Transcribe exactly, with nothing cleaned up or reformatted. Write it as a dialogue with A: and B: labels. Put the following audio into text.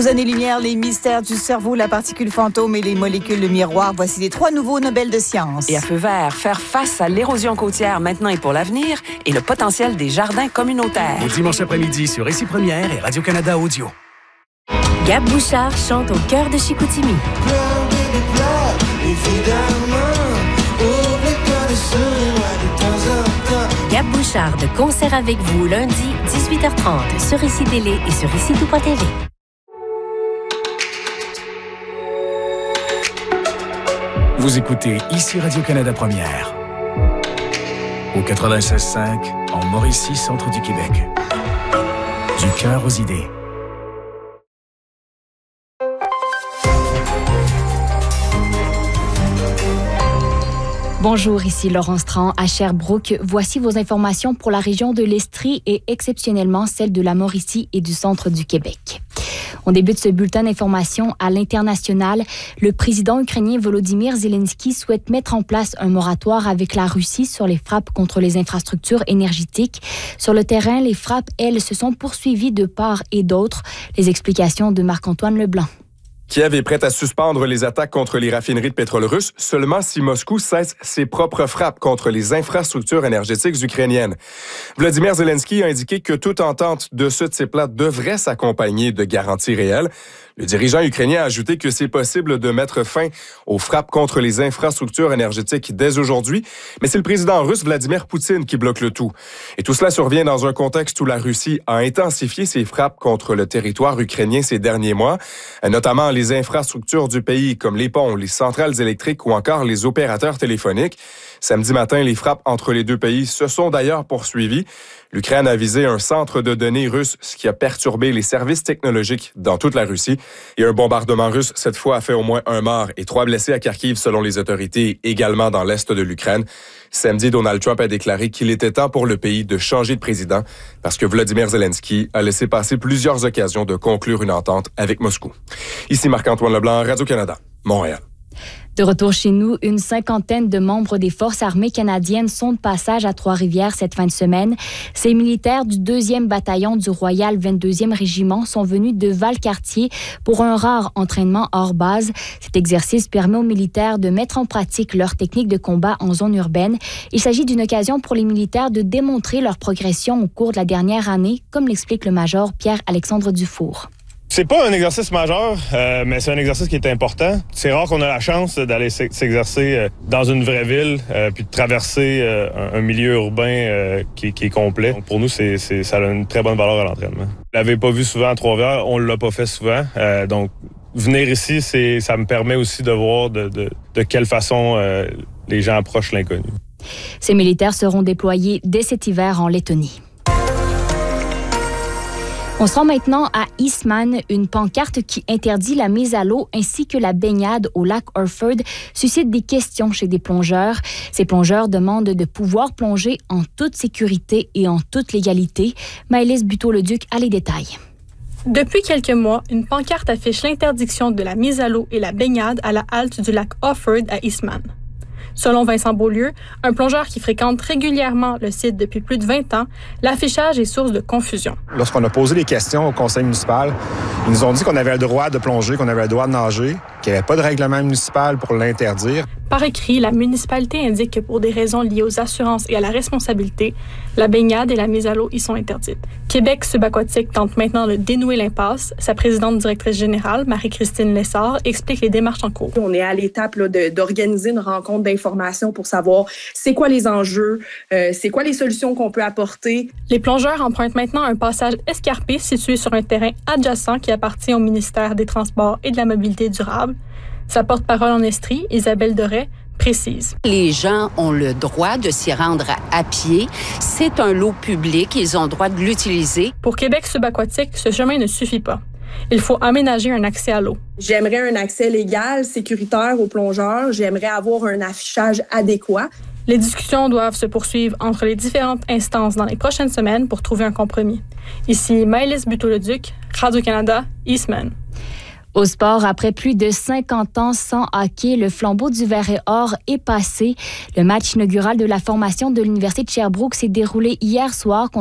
A: Aux années-lumière, les mystères du cerveau, la particule fantôme et les molécules de miroir. Voici les trois nouveaux Nobel de sciences.
B: Et à feu vert, faire face à l'érosion côtière maintenant et pour l'avenir et le potentiel des jardins communautaires.
C: Au dimanche après-midi sur Ici Première et Radio-Canada Audio.
D: Gab Bouchard chante au cœur de Chicoutimi. Gab Bouchard de concert avec vous lundi dix-huit heures trente sur Ici Télé et sur ici tout point T V.
C: Vous écoutez Ici Radio-Canada Première. Au quatre-vingt-seize cinq, en Mauricie, centre du Québec. Du cœur aux idées.
E: Bonjour, ici Laurence Tran à Sherbrooke. Voici vos informations pour la région de l'Estrie et exceptionnellement celle de la Mauricie et du centre du Québec. On débute ce bulletin d'information à l'international. Le président ukrainien Volodymyr Zelensky souhaite mettre en place un moratoire avec la Russie sur les frappes contre les infrastructures énergétiques. Sur le terrain, les frappes, elles, se sont poursuivies de part et d'autre. Les explications de Marc-Antoine Leblanc.
F: Kiev est prête à suspendre les attaques contre les raffineries de pétrole russe seulement si Moscou cesse ses propres frappes contre les infrastructures énergétiques ukrainiennes. Volodymyr Zelensky a indiqué que toute entente de ce type-là devrait s'accompagner de garanties réelles. Le dirigeant ukrainien a ajouté que c'est possible de mettre fin aux frappes contre les infrastructures énergétiques dès aujourd'hui, mais c'est le président russe Vladimir Poutine qui bloque le tout. Et tout cela survient dans un contexte où la Russie a intensifié ses frappes contre le territoire ukrainien ces derniers mois, notamment les infrastructures du pays comme les ponts, les centrales électriques ou encore les opérateurs téléphoniques. Samedi matin, les frappes entre les deux pays se sont d'ailleurs poursuivies. L'Ukraine a visé un centre de données russe, ce qui a perturbé les services technologiques dans toute la Russie. Et un bombardement russe, cette fois, a fait au moins un mort et trois blessés à Kharkiv, selon les autorités, également dans l'est de l'Ukraine. Samedi, Donald Trump a déclaré qu'il était temps pour le pays de changer de président parce que Volodymyr Zelensky a laissé passer plusieurs occasions de conclure une entente avec Moscou. Ici Marc-Antoine Leblanc, Radio-Canada, Montréal.
E: De retour chez nous, une cinquantaine de membres des Forces armées canadiennes sont de passage à Trois-Rivières cette fin de semaine. Ces militaires du deuxième bataillon du Royal vingt-deuxième Régiment sont venus de Valcartier pour un rare entraînement hors base. Cet exercice permet aux militaires de mettre en pratique leurs techniques de combat en zone urbaine. Il s'agit d'une occasion pour les militaires de démontrer leur progression au cours de la dernière année, comme l'explique le major Pierre-Alexandre Dufour.
G: C'est pas un exercice majeur, euh, mais c'est un exercice qui est important. C'est rare qu'on a la chance d'aller s'exercer euh, dans une vraie ville, euh, puis de traverser euh, un, un milieu urbain euh, qui, qui est complet. Donc pour nous, c'est, c'est, ça a une très bonne valeur à l'entraînement. Vous l'avez pas vu souvent à Trois-Rivières, on l'a pas fait souvent. Euh, donc venir ici, c'est, ça me permet aussi de voir de, de, de quelle façon euh, les gens approchent l'inconnu.
E: Ces militaires seront déployés dès cet hiver en Lettonie. On se rend maintenant à Eastman. Une pancarte qui interdit la mise à l'eau ainsi que la baignade au lac Orford suscite des questions chez des plongeurs. Ces plongeurs demandent de pouvoir plonger en toute sécurité et en toute légalité. Maëlys Buteau-Leduc a les détails.
H: Depuis quelques mois, une pancarte affiche l'interdiction de la mise à l'eau et la baignade à la halte du lac Orford à Eastman. Selon Vincent Beaulieu, un plongeur qui fréquente régulièrement le site depuis plus de vingt ans, l'affichage est source de confusion.
I: Lorsqu'on a posé les questions au conseil municipal, ils nous ont dit qu'on avait le droit de plonger, qu'on avait le droit de nager, qu'il n'y avait pas de règlement municipal pour l'interdire.
H: Par écrit, la municipalité indique que pour des raisons liées aux assurances et à la responsabilité, la baignade et la mise à l'eau y sont interdites. Québec Subaquatique tente maintenant de dénouer l'impasse. Sa présidente directrice générale, Marie-Christine Lessard, explique les démarches en cours.
J: On est à l'étape là, de, d'organiser une rencontre d'information pour savoir c'est quoi les enjeux, euh, c'est quoi les solutions qu'on peut apporter.
H: Les plongeurs empruntent maintenant un passage escarpé situé sur un terrain adjacent qui appartient au ministère des Transports et de la Mobilité durable. Sa porte-parole en Estrie, Isabelle Doré, précise.
K: Les gens ont le droit de s'y rendre à pied. C'est un lot public. Ils ont le droit de l'utiliser.
H: Pour Québec Subaquatique, ce chemin ne suffit pas. Il faut aménager un accès à l'eau.
J: J'aimerais un accès légal, sécuritaire aux plongeurs. J'aimerais avoir un affichage adéquat.
H: Les discussions doivent se poursuivre entre les différentes instances dans les prochaines semaines pour trouver un compromis. Ici Maëlys Buteau-Leduc, Radio-Canada, Eastman.
E: Au sport, après plus de cinquante ans sans hockey, le flambeau du vert et or est passé. Le match inaugural de la formation de l'Université de Sherbrooke s'est déroulé hier soir contre